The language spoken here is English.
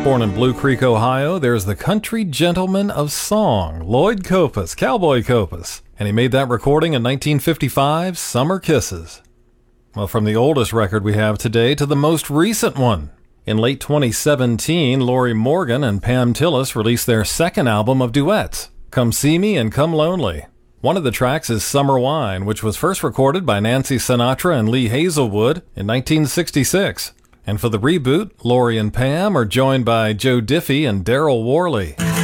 Born in Blue Creek, Ohio, there's the country gentleman of song, Lloyd Copus, Cowboy Copus. And he made that recording in 1955, Summer Kisses. Well, from the oldest record we have today to the most recent one. In late 2017, Lori Morgan and Pam Tillis released their second album of duets, Come See Me and Come Lonely. One of the tracks is Summer Wine, which was first recorded by Nancy Sinatra and Lee Hazelwood in 1966. And for the reboot, Lori and Pam are joined by Joe Diffie and Daryl Worley.